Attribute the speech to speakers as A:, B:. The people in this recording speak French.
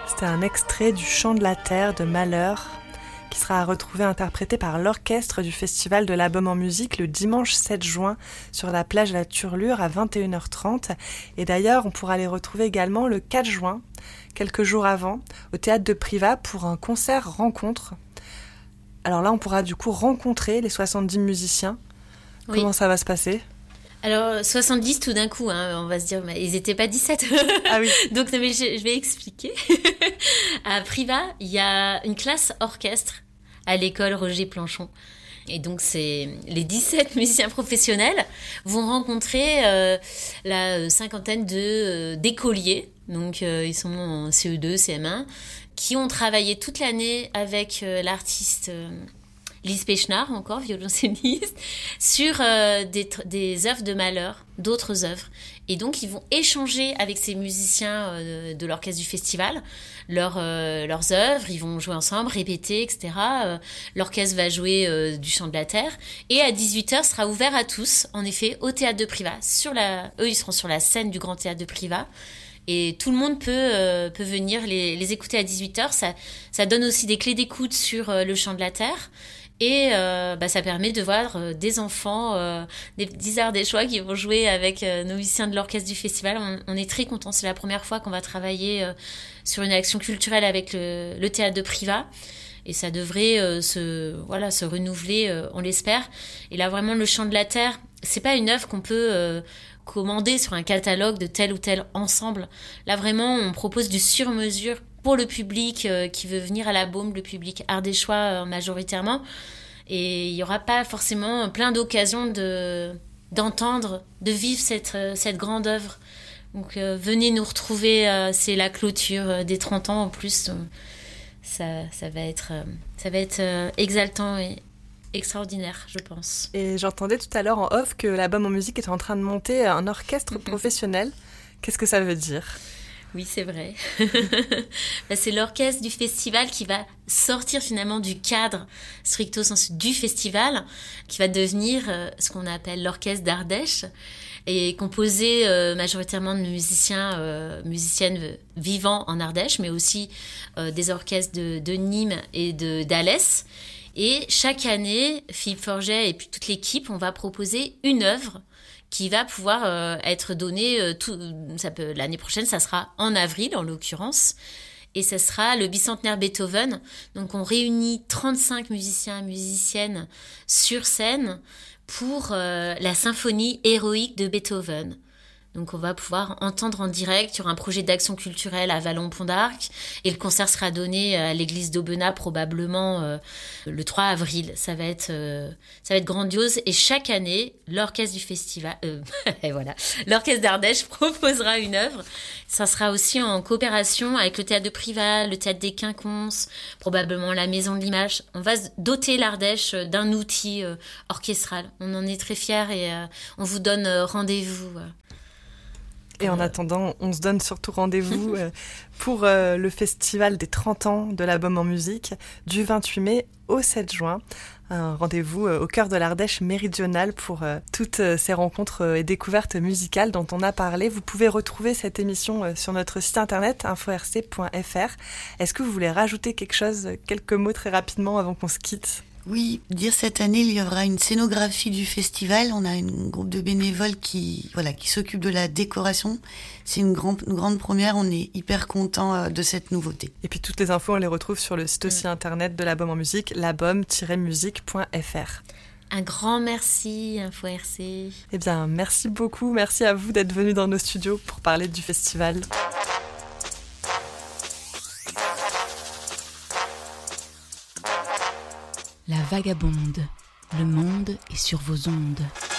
A: C'était un extrait du Chant de la Terre de Malheur, qui sera retrouvé interprété par l'orchestre du Festival de l'Album en musique le dimanche 7 juin sur la plage de la Turlure à 21h30. Et d'ailleurs, on pourra les retrouver également le 4 juin, quelques jours avant, au Théâtre de Privas pour un concert rencontre. Alors là, on pourra du coup rencontrer les 70 musiciens. Oui. Comment ça va se passer ?
B: Alors, 70 tout d'un coup, on va se dire, mais ils n'étaient pas 17.
A: Ah oui.
B: Donc, non, mais je vais expliquer. À Privas, il y a une classe orchestre à l'école Roger Planchon. Et donc, c'est les 17 musiciens professionnels vont rencontrer la cinquantaine d'écoliers. Donc, ils sont en CE2, CM1, qui ont travaillé toute l'année avec l'artiste Lise Pechnard, encore violoncelliste, sur des œuvres de Malheur, d'autres œuvres. Et donc, ils vont échanger avec ces musiciens de l'orchestre du festival leurs œuvres. Ils vont jouer ensemble, répéter, etc. L'orchestre va jouer du Chant de la Terre. Et à 18h, sera ouvert à tous, en effet, au Théâtre de Privas. Eux, ils seront sur la scène du Grand Théâtre de Privas. Et tout le monde peut venir les écouter à 18h. Ça donne aussi des clés d'écoute sur le Chant de la Terre. Et ça permet de voir des enfants, des petits Ardéchois qui vont jouer avec nos musiciens de l'orchestre du festival. On est très contents. C'est la première fois qu'on va travailler sur une action culturelle avec le Théâtre de Privas. Et ça devrait se renouveler, on l'espère. Et là, vraiment, le Chant de la Terre, c'est pas une œuvre qu'on peut commander sur un catalogue de tel ou tel ensemble. Là, vraiment, on propose du sur-mesure pour le public qui veut venir à la Baume, le public ardéchois majoritairement. Et il n'y aura pas forcément plein d'occasions d'entendre, de vivre cette grande œuvre. Donc venez nous retrouver, c'est la clôture des 30 ans en plus. Ça va être exaltant et extraordinaire, je pense.
A: Et j'entendais tout à l'heure en off que l'Album en musique était en train de monter un orchestre professionnel. Qu'est-ce que ça veut dire ?
B: Oui, c'est vrai. C'est l'orchestre du festival qui va sortir finalement du cadre stricto sensu du festival, qui va devenir ce qu'on appelle l'orchestre d'Ardèche, et composé majoritairement de musiciennes vivant en Ardèche, mais aussi des orchestres de Nîmes et d'Alès. Et chaque année, Philippe Forget et puis toute l'équipe, on va proposer une œuvre qui va pouvoir être donnée l'année prochaine, ça sera en avril en l'occurrence, et ça sera le bicentenaire Beethoven. Donc on réunit 35 musiciens et musiciennes sur scène pour la symphonie héroïque de Beethoven. Donc on va pouvoir entendre en direct. Il y aura un projet d'action culturelle à Vallon-Pont d'Arc et le concert sera donné à l'église d'Aubenas probablement le 3 avril. Ça va être grandiose. Et chaque année, l'orchestre du festival, et voilà, l'orchestre d'Ardèche proposera une œuvre. Ça sera aussi en coopération avec le théâtre de Privas, le théâtre des Quinconces, probablement la Maison de l'Image. On va doter l'Ardèche d'un outil orchestral. On en est très fiers et on vous donne rendez-vous.
A: Et en attendant, on se donne surtout rendez-vous pour le festival des 30 ans de l'Album en musique du 28 mai au 7 juin. Un rendez-vous au cœur de l'Ardèche méridionale pour toutes ces rencontres et découvertes musicales dont on a parlé. Vous pouvez retrouver cette émission sur notre site internet info-rc.fr. Est-ce que vous voulez rajouter quelque chose, quelques mots très rapidement avant qu'on se quitte ?
C: Oui, dire cette année, il y aura une scénographie du festival. On a un groupe de bénévoles qui s'occupe de la décoration. C'est une grande première. On est hyper contents de cette nouveauté.
A: Et puis toutes les infos, on les retrouve sur le site aussi internet de l'Album en musique, l'album-musique.fr.
B: Un grand merci, Info RC.
A: Eh bien, merci beaucoup. Merci à vous d'être venus dans nos studios pour parler du festival.
D: La Vagabonde, le monde est sur vos ondes.